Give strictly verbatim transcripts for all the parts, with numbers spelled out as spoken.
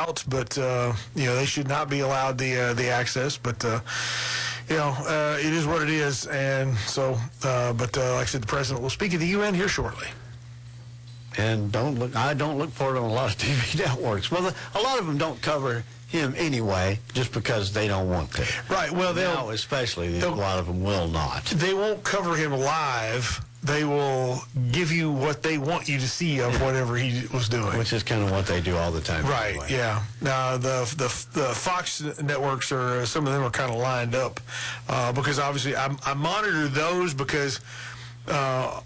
out, but uh, you know they should not be allowed the uh, the access. But uh, you know uh, it is what it is, and so. Uh, but uh, like I said, the president will speak at the U N here shortly. And don't look. I don't look for it on a lot of T V networks. Well, the, a lot of them don't cover him anyway, just because they don't want to. Right. Well, they'll now, especially a lot of them will not. They won't cover him live. They will give you what they want you to see of whatever he was doing, which is kind of what they do all the time. Right. Anyway. Yeah. Now the the the Fox networks are some of them are kind of lined up uh, because obviously I, I monitor those because. Uh,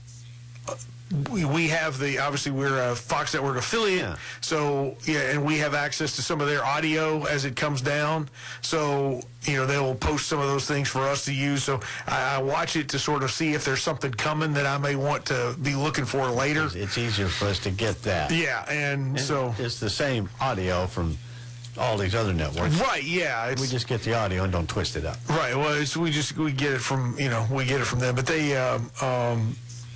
We, we have the, obviously we're a Fox Network affiliate, yeah. so, yeah, and we have access to some of their audio as it comes down, so, you know, they will post some of those things for us to use, so I, I watch it to sort of see if there's something coming that I may want to be looking for later. It's easier for us to get that. Yeah, and, and so. It's the same audio from all these other networks. Right, yeah. We just get the audio and don't twist it up. Right, well, it's, we just, we get it from, you know, we get it from them, but they, um, um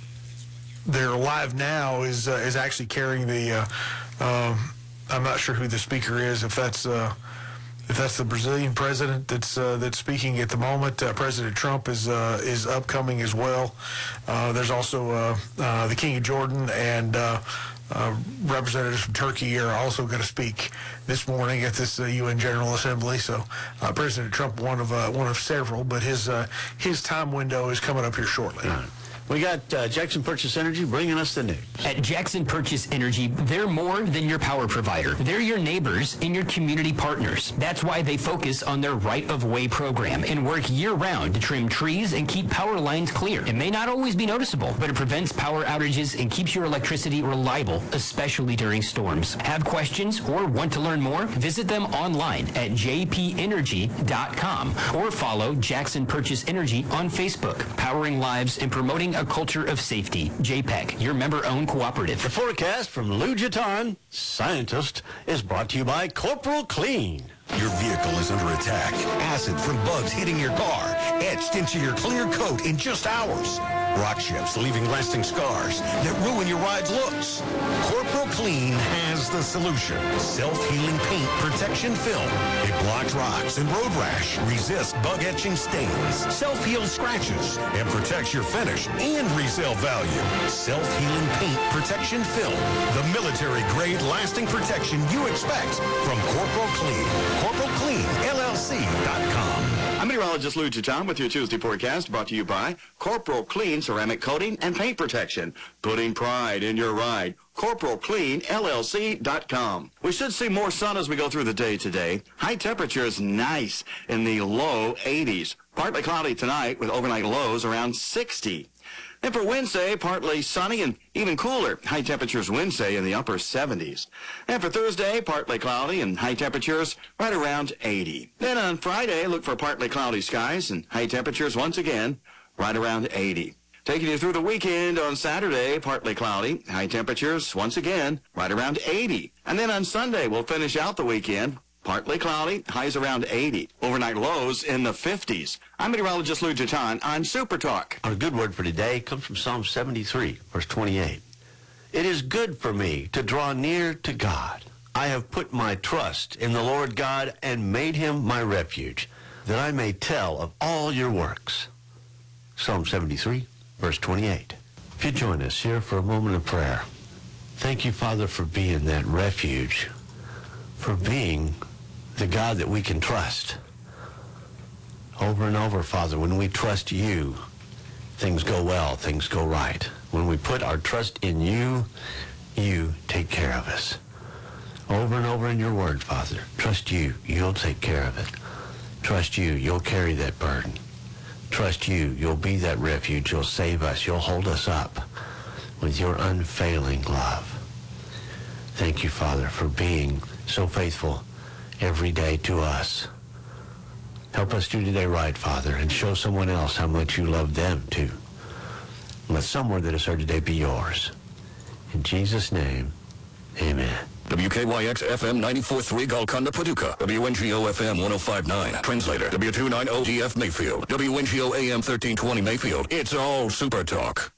their Live Now is uh, is actually carrying the. Uh, um, I'm not sure who the speaker is. If that's uh, if that's the Brazilian president that's uh, that's speaking at the moment. Uh, President Trump is uh, is upcoming as well. Uh, there's also uh, uh, the King of Jordan and uh, uh, representatives from Turkey are also going to speak this morning at this uh, U N General Assembly. So uh, President Trump, one of uh, one of several, but his uh, his time window is coming up here shortly. Right. We got uh, Jackson Purchase Energy bringing us the news. At Jackson Purchase Energy, they're more than your power provider. They're your neighbors and your community partners. That's why they focus on their right-of-way program and work year-round to trim trees and keep power lines clear. It may not always be noticeable, but it prevents power outages and keeps your electricity reliable, especially during storms. Have questions or want to learn more? Visit them online at j p energy dot com or follow Jackson Purchase Energy on Facebook, powering lives and promoting a culture of safety. J P E C, your member-owned cooperative. The forecast from Lou Jatan, scientist, is brought to you by Corporal Clean. Your vehicle is under attack. Acid from bugs hitting your car, etched into your clear coat in just hours. Rock chips leaving lasting scars that ruin your ride's looks. Corporal Clean has the solution. Self-healing paint protection film. It blocks rocks and road rash, resists bug-etching stains, self-heals scratches, and protects your finish and resale value. Self-healing paint protection film. The military-grade lasting protection you expect from Corporal Clean. Corporal Clean L L C dot com. I'm meteorologist Lou Jatan with your Tuesday forecast, brought to you by Corporal Clean Ceramic Coating and Paint Protection. Putting pride in your ride. Corporal Clean L L C dot com. We should see more sun as we go through the day today. High temperatures nice in the low eighties. Partly cloudy tonight with overnight lows around sixty. And for Wednesday, partly sunny and even cooler. High temperatures Wednesday in the upper seventies. And for Thursday, partly cloudy and high temperatures right around eighty. Then on Friday, look for partly cloudy skies and high temperatures once again right around eighty. Taking you through the weekend on Saturday, partly cloudy, high temperatures once again right around eighty. And then on Sunday, we'll finish out the weekend. Partly cloudy, highs around eighty. Overnight lows in the fifties. I'm meteorologist Lou Jatan on Super Talk. Our good word for today comes from Psalm seventy-three, verse twenty-eight. It is good for me to draw near to God. I have put my trust in the Lord God and made him my refuge, that I may tell of all your works. Psalm seventy-three, verse twenty-eight. If you join us here for a moment of prayer. Thank you, Father, for being that refuge, for being the God that we can trust. Over and over, Father, when we trust you, things go well, things go right. When we put our trust in you, you take care of us. Over and over in your word, Father, trust you, you'll take care of it. Trust you, you'll carry that burden. Trust you, you'll be that refuge, you'll save us, you'll hold us up with your unfailing love. Thank you, Father, for being so faithful every day to us. Help us do today right, Father, and show someone else how much you love them too. Let some word that is heard today be yours. In Jesus' name, amen. W K Y X F M ninety-four point three Golconda, Paducah. W N G O F M one oh five point nine. Translator. W two ninety D F Mayfield. W N G O A M thirteen twenty Mayfield. It's all Super Talk.